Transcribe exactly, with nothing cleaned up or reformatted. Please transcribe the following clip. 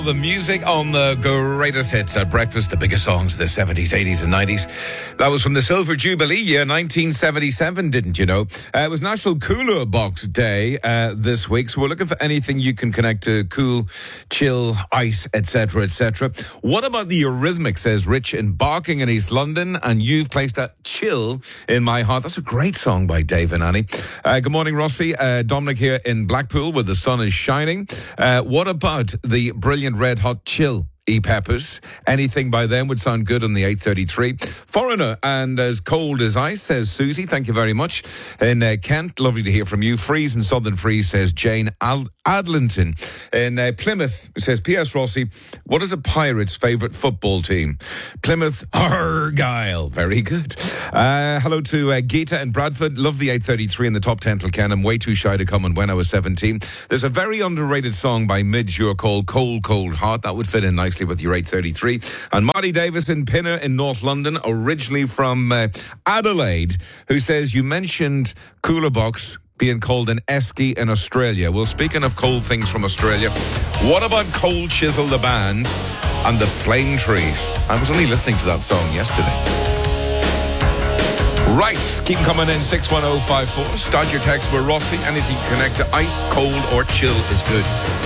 The music on the greatest hits at breakfast, the biggest songs of the seventies, eighties and nineties. That was from the Silver Jubilee year, nineteen seventy-seven, didn't you know? Uh, it was National Cooler Box Day uh, this week, so we're looking for anything you can connect to cool, chill, ice, et cetera, et cetera. What about the Eurythmics, says Rich in Barking in East London, and you've placed that chill in my heart. That's a great song by Dave and Annie. Uh, good morning, Rossi. Uh, Dominic here in Blackpool where the sun is shining. Uh, what about the brilliant Red Hot Chill E-Peppers? Anything by them would sound good on the eight thirty-three. Foreigner and As Cold as Ice, says Susie. Thank you very much. In uh, Kent, lovely to hear from you. Freeze and Southern Freeze, says Jane Al- Adlinton. In uh, Plymouth, says P S Rossi, what is a Pirates' favourite football team? Plymouth Argyle. Very good. Uh, hello to uh, Gita and Bradford. Love the eight thirty-three in the top ten till Ken. I'm way too shy to come on when I was seventeen. There's a very underrated song by Midge called Cold, Cold Heart. That would fit in nicely with your eight thirty-three. And Marty Davis in Pinner in North London, originally from uh, Adelaide, who says, you mentioned Cooler Box being called an esky in Australia. Well, speaking of cold things from Australia, what about Cold Chisel the band and the Flame Trees? I was only listening to that song yesterday. Right, keep coming in, six one oh five four. Start your text with Rossi. Anything you connect to ice, cold or chill is good.